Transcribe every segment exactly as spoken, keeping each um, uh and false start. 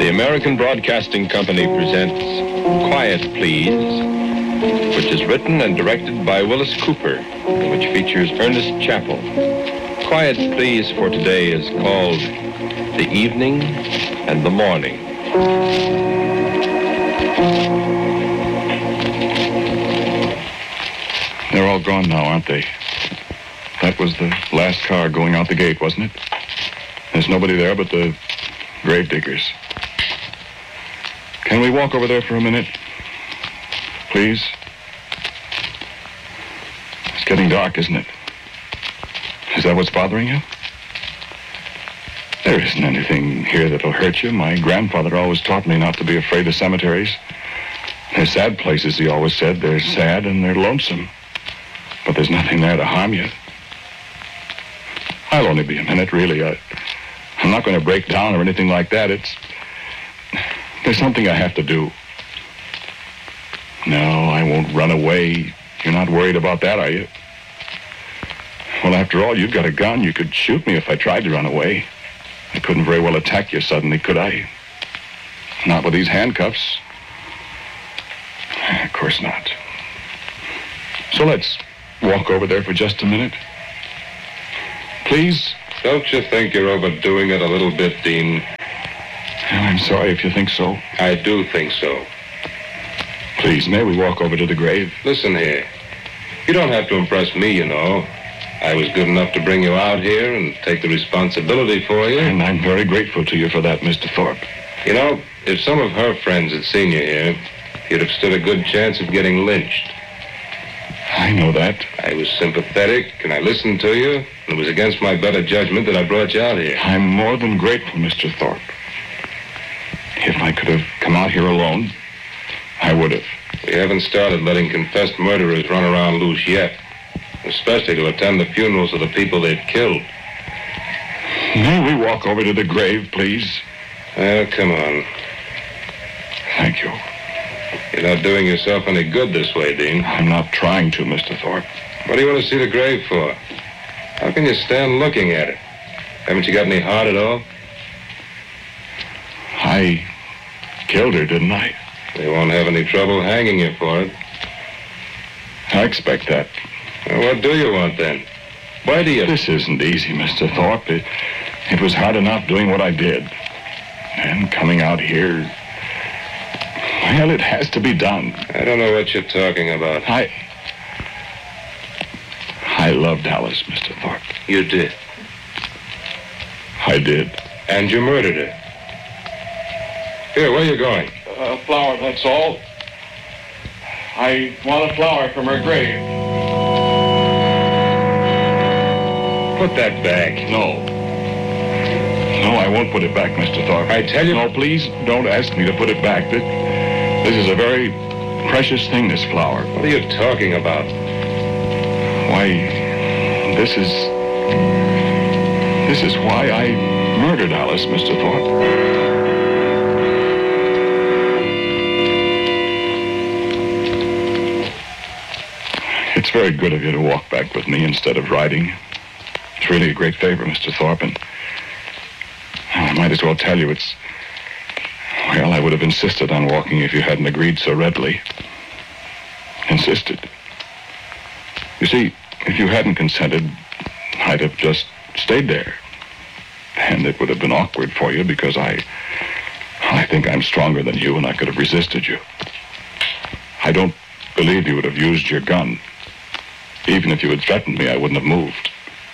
The American Broadcasting Company presents Quiet Please, which is written and directed by Willis Cooper, and which features Ernest Chappell. Quiet Please for today is called The Evening and the Morning. They're all gone now, aren't they? That was the last car going out the gate, wasn't it? There's nobody there but the grave diggers. Can we walk over there for a minute? Please? It's getting dark, isn't it? Is that what's bothering you? There isn't anything here that'll hurt you. My grandfather always taught me not to be afraid of cemeteries. They're sad places, he always said. They're sad and they're lonesome. But there's nothing there to harm you. I'll only be a minute, really. I, I'm not going to break down or anything like that. It's... There's something I have to do. No, I won't run away. You're not worried about that, are you? Well, after all, you've got a gun. You could shoot me if I tried to run away. I couldn't very well attack you suddenly, could I? Not with these handcuffs. Of course not. So let's walk over there for just a minute. Please? Don't you think you're overdoing it a little bit, Dean? Well, I'm sorry if you think so. I do think so. Please, may we walk over to the grave? Listen here. You don't have to impress me, you know. I was good enough to bring you out here and take the responsibility for you. And I'm very grateful to you for that, Mister Thorpe. You know, if some of her friends had seen you here, you'd have stood a good chance of getting lynched. I know that. I was sympathetic, and I listened to you, and it was against my better judgment that I brought you out here. I'm more than grateful, Mister Thorpe. If I could have come out here alone, I would have. We haven't started letting confessed murderers run around loose yet, especially to attend the funerals of the people they've killed. May we walk over to the grave, please? Well, come on. Thank you. You're not doing yourself any good this way, Dean. I'm not trying to, Mister Thorpe. What do you want to see the grave for? How can you stand looking at it? Haven't you got any heart at all? I killed her, didn't I? They won't have any trouble hanging you for it. I expect that. Well, what do you want, then? Why do you... This isn't easy, Mister Thorpe. It, it was hard enough doing what I did. And coming out here... Well, it has to be done. I don't know what you're talking about. I... I loved Alice, Mister Thorpe. You did? I did. And you murdered her? Here, where are you going? A flower, that's all. I want a flower from her grave. Put that back. No. No, I won't put it back, Mister Thorpe. I tell you... No, please, don't ask me to put it back. This, this is a very precious thing, this flower. What are you talking about? Why, this is... This is why I murdered Alice, Mister Thorpe. It's very good of you to walk back with me instead of riding. It's really a great favor, Mister Thorpe, and I might as well tell you it's... Well, I would have insisted on walking if you hadn't agreed so readily. Insisted. You see, if you hadn't consented, I'd have just stayed there. And it would have been awkward for you because I... I think I'm stronger than you and I could have resisted you. I don't believe you would have used your gun. Even if you had threatened me, I wouldn't have moved.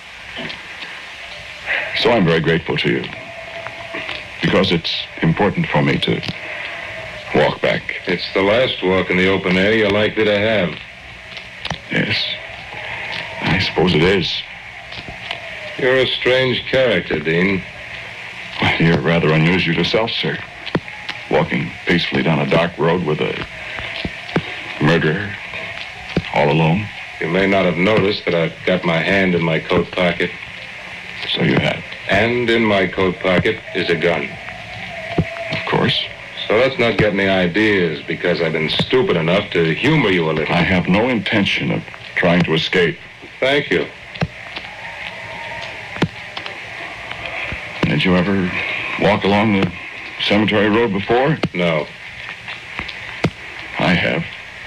So I'm very grateful to you. Because it's important for me to walk back. It's the last walk in the open air you're likely to have. Yes. I suppose it is. You're a strange character, Dean. Well, you're rather unusual yourself, sir. Walking peacefully down a dark road with a murderer all alone. You may not have noticed that I've got my hand in my coat pocket. So you have. And in my coat pocket is a gun. Of course. So let's not get any ideas because I've been stupid enough to humor you a little. I have no intention of trying to escape. Thank you. Did you ever walk along the Cemetery Road before? No. I have.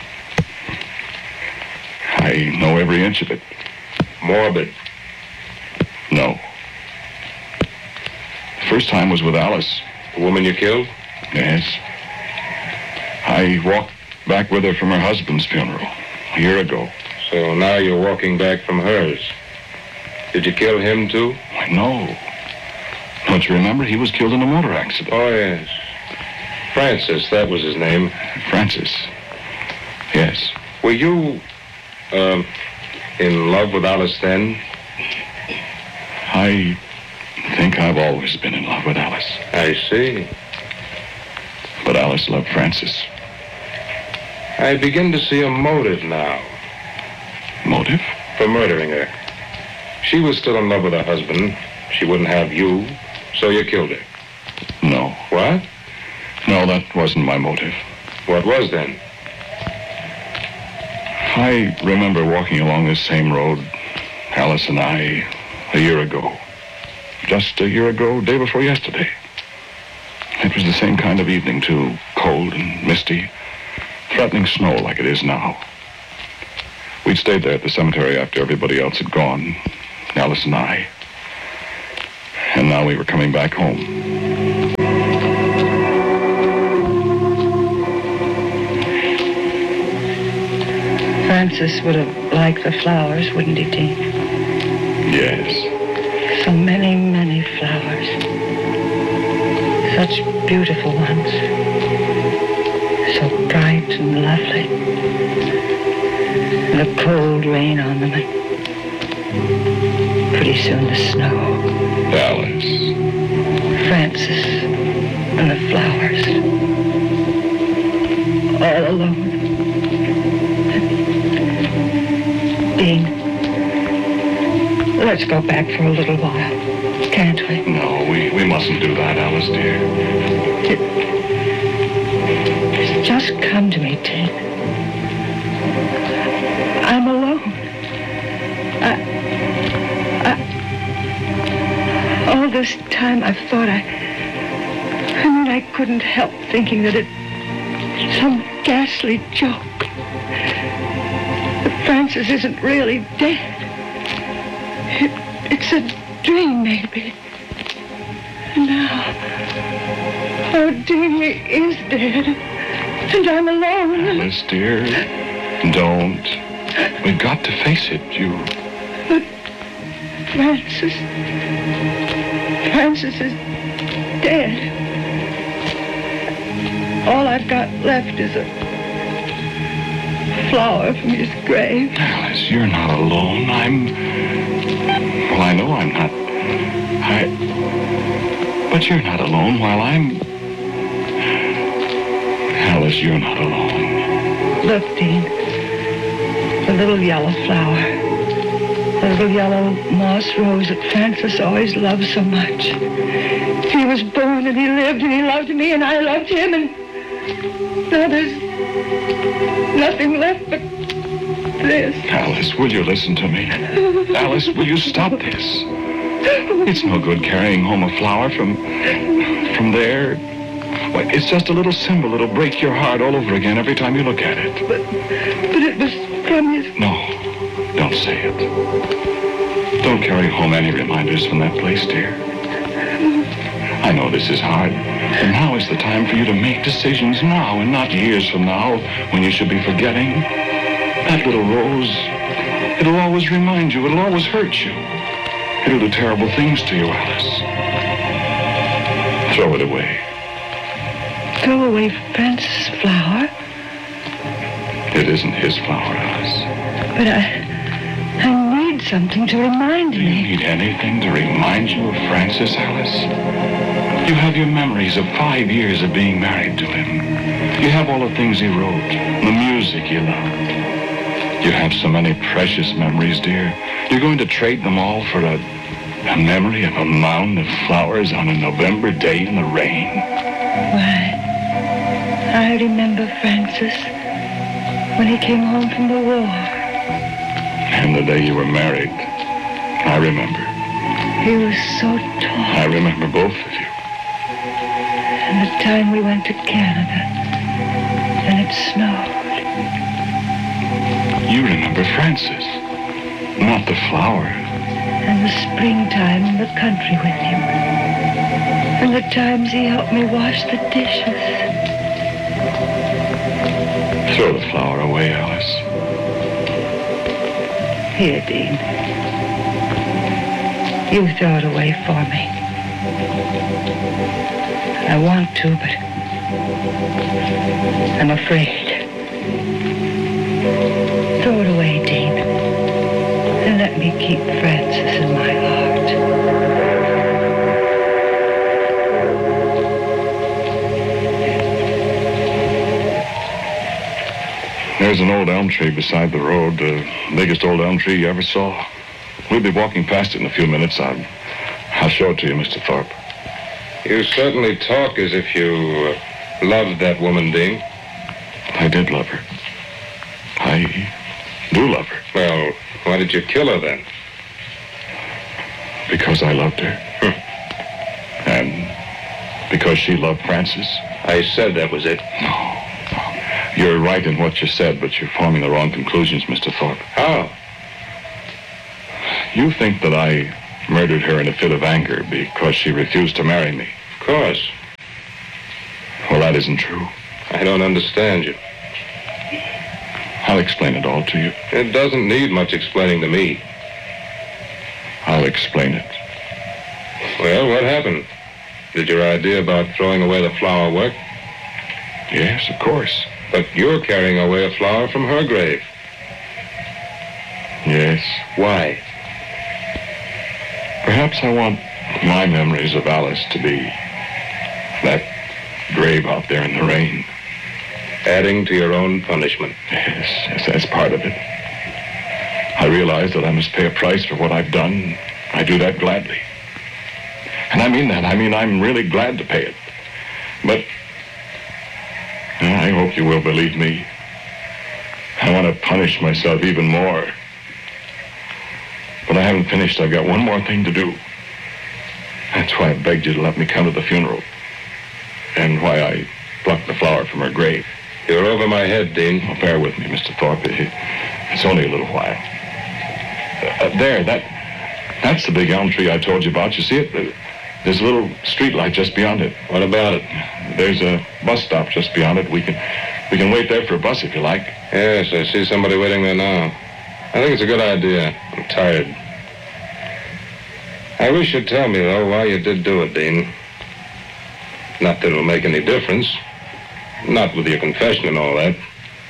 I know every inch of it. Morbid. No. The first time was with Alice. The woman you killed? Yes. I walked back with her from her husband's funeral a year ago. So now you're walking back from hers. Did you kill him, too? Why, no. Don't you remember? He was killed in a motor accident. Oh, yes. Francis, that was his name. Francis. Yes. Were you, um, in love with Alice then? I think I've always been in love with Alice. I see. But Alice loved Francis. I begin to see a motive now. Motive? For murdering her. She was still in love with her husband. She wouldn't have you, so you killed her. No. What? No, that wasn't my motive. What was then? I remember walking along this same road, Alice and I, a year ago. Just a year ago, day before yesterday. It was the same kind of evening, too. Cold and misty. Threatening snow like it is now. We'd stayed there at the cemetery after everybody else had gone, Alice and I. And now we were coming back home. Francis would have liked the flowers, wouldn't he, Dean? Yes. So many, many flowers. Such beautiful ones. So bright and lovely. And a cold rain on them. And pretty soon the snow. Alice. Francis and the flowers. All alone. Dean, let's go back for a little while, can't we? No, we, we mustn't do that, Alice, dear. It, just come to me, Dean. I'm alone. I, I, all this time I've thought I, I mean, I couldn't help thinking that it's some ghastly joke. Francis isn't really dead. It, it's a dream, maybe. Now, oh, Dean, he is dead. And I'm alone. Alice, dear, don't. We've got to face it, you... But Francis... Francis is dead. All I've got left is a... flower from his grave. Alice, you're not alone. I'm... Well, I know I'm not. I... But you're not alone while I'm... Alice, you're not alone. Look, Dean. The little yellow flower. The little yellow moss rose that Francis always loved so much. He was born and he lived and he loved me and I loved him and... Now there's nothing left but this. Alice, will you listen to me? Alice, will you stop this? It's no good carrying home a flower from... from there. Well, it's just a little symbol that'll break your heart all over again every time you look at it. But... but it was from his... No, don't say it. Don't carry home any reminders from that place, dear. I know this is hard. And now is the time for you to make decisions now and not years from now when you should be forgetting. That little rose, it'll always remind you, it'll always hurt you. It'll do terrible things to you, Alice. Throw it away. Throw away Francis' flower? It isn't his flower, Alice. But I... I need something to remind Do you me. need anything to remind you of Francis, Alice? You have your memories of five years of being married to him. You have all the things he wrote, the music he loved. You have so many precious memories, dear. You're going to trade them all for a, a memory of a mound of flowers on a November day in the rain. Why, I remember Francis when he came home from the war. And the day you were married, I remember. He was so tall. I remember both of you. And time we went to Canada, and it snowed. You remember Francis, not the flower. And the springtime in the country with him. And the times he helped me wash the dishes. Throw the flower away, Alice. Here, Dean. You throw it away for me. I want to, but I'm afraid. Throw it away, Dean. And let me keep Francis in my heart. There's an old elm tree beside the road, the biggest old elm tree you ever saw. We'll be walking past it in a few minutes. I'll, I'll show it to you, Mister Thorpe. You certainly talk as if you uh, loved that woman, Dean. I did love her. I do love her. Well, why did you kill her then? Because I loved her. Hmm. And because she loved Francis. I said that was it. No. You're right in what you said, but you're forming the wrong conclusions, Mister Thorpe. How? You think that I murdered her in a fit of anger because she refused to marry me. Of course. Well, that isn't true. I don't understand you. I'll explain it all to you. It doesn't need much explaining to me. I'll explain it. Well, what happened? Did your idea about throwing away the flower work? Yes, of course. But you're carrying away a flower from her grave. Yes. Why? Perhaps I want my memories of Alice to be that grave out there in the rain. Adding to your own punishment. Yes, yes, that's part of it. I realize that I must pay a price for what I've done. I do that gladly. And I mean that. I mean, I'm really glad to pay it. But I hope you will believe me. I want to punish myself even more. But I haven't finished. I've got one more thing to do. That's why I begged you to let me come to the funeral. And why I plucked the flower from her grave. You're over my head, Dean. Well, bear with me, Mister Thorpe. It, it's only a little while. Uh, there, that, that's the big elm tree I told you about. You see it? There's a little street light just beyond it. What about it? There's a bus stop just beyond it. We can, we can wait there for a bus if you like. Yes, I see somebody waiting there now. I think it's a good idea. I'm tired. I wish you'd tell me, though, why you did do it, Dean. Not that it'll make any difference. Not with your confession and all that.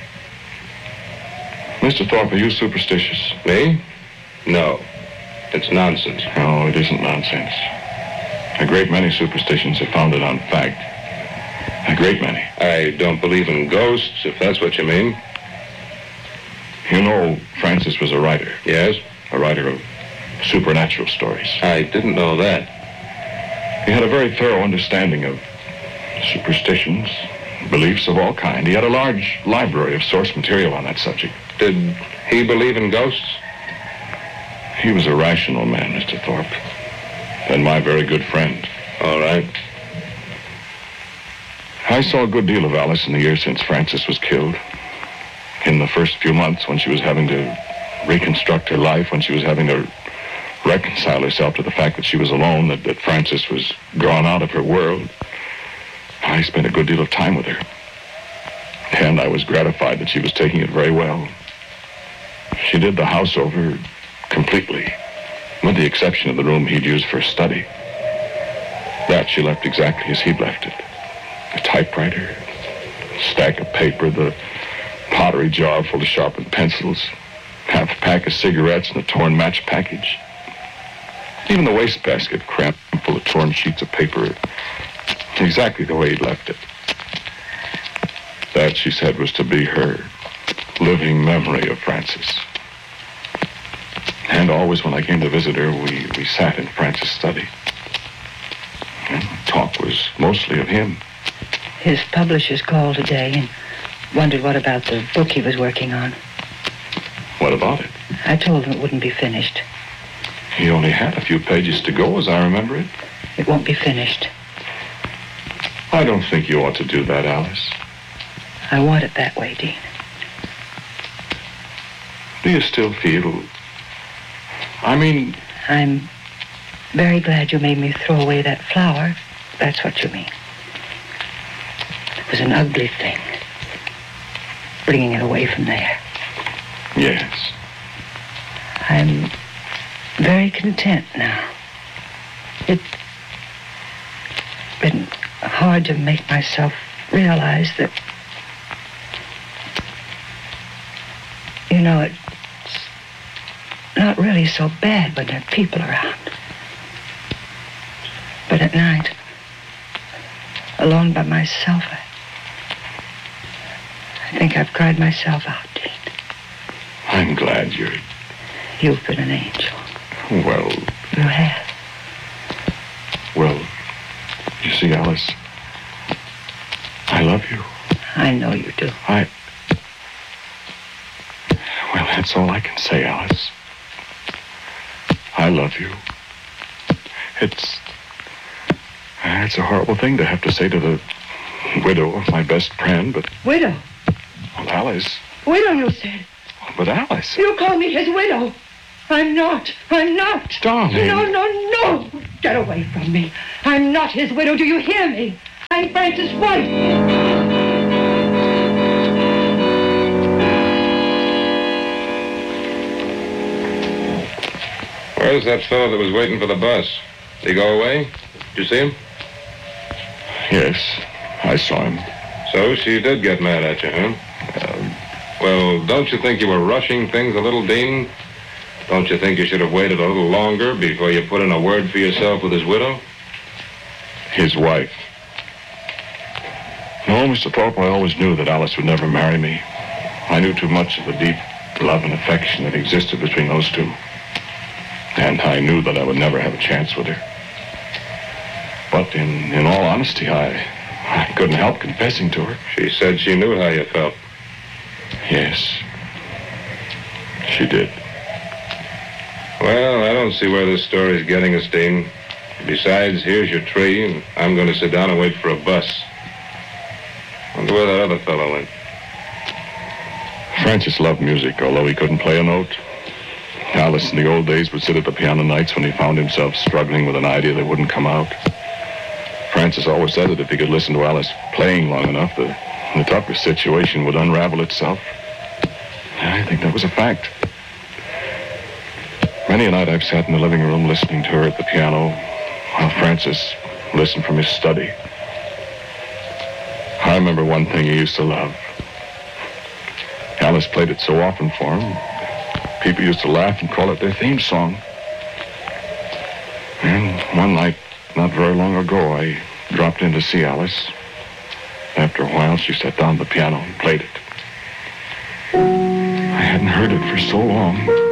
Mister Thorpe, are you superstitious? Me? No. It's nonsense. No, it isn't nonsense. A great many superstitions are founded on fact. A great many. I don't believe in ghosts, if that's what you mean. You know, Francis was a writer. Yes? A writer of supernatural stories. I didn't know that. He had a very thorough understanding of superstitions, beliefs of all kind. He had a large library of source material on that subject. Did he believe in ghosts? He was a rational man, Mister Thorpe, and my very good friend. All right. I saw a good deal of Alice in the years since Francis was killed. In the first few months when she was having to reconstruct her life, when she was having to reconcile herself to the fact that she was alone, that, that Francis was gone out of her world, I spent a good deal of time with her. And I was gratified that she was taking it very well. She did the house over completely, with the exception of the room he'd used for study. That she left exactly as he'd left it. The typewriter, a stack of paper, the pottery jar full of sharpened pencils, half a pack of cigarettes and a torn match package. Even the wastebasket crammed full of torn sheets of paper, exactly the way he'd left it. That, she said, was to be her living memory of Francis. And always when I came to visit her, we, we sat in Francis' study. And talk was mostly of him. His publishers called today and wondered what about the book he was working on. What about it? I told him it wouldn't be finished. He only had a few pages to go, as I remember it. It won't be finished. I don't think you ought to do that, Alice. I want it that way, Dean. Do you still feel... I mean... I'm very glad you made me throw away that flower. That's what you mean. It was an ugly thing. Bringing it away from there. Yes. I'm very content now. It's been hard to make myself realize that, you know, it's not really so bad when there are people around. But at night, alone by myself, I, I think I've cried myself out, Dean. I'm glad you're... You've been an angel. Well... You have. Well, you see, Alice, I love you. I know you do. I... Well, that's all I can say, Alice. I love you. It's... It's a horrible thing to have to say to the widow of my best friend, but... Widow? Well, Alice... Widow, you said. But Alice... You call me his widow. I'm not. I'm not. Darling. No, no, no. Get away from me. I'm not his widow. Do you hear me? I'm Francis' wife. Where's that fellow that was waiting for the bus? Did he go away? Did you see him? Yes, I saw him. So she did get mad at you, huh? Uh, well, don't you think you were rushing things a little, Dean? Don't you think you should have waited a little longer before you put in a word for yourself with his widow? His wife. No, Mister Thorpe, I always knew that Alice would never marry me. I knew too much of the deep love and affection that existed between those two. And I knew that I would never have a chance with her. But in, in all honesty, I, I couldn't help confessing to her. She said she knew how you felt. Yes, she did. Well, I don't see where this story's getting us, Dean. Besides, here's your tree, and I'm going to sit down and wait for a bus. Wonder where that other fellow went. Francis loved music, although he couldn't play a note. Alice in the old days would sit at the piano nights when he found himself struggling with an idea that wouldn't come out. Francis always said that if he could listen to Alice playing long enough, the, the toughest situation would unravel itself. I think that was a fact. Many a night I've sat in the living room listening to her at the piano while Francis listened from his study. I remember one thing he used to love. Alice played it so often for him. People used to laugh and call it their theme song. And one night, not very long ago, I dropped in to see Alice. After a while, she sat down at the piano and played it. I hadn't heard it for so long.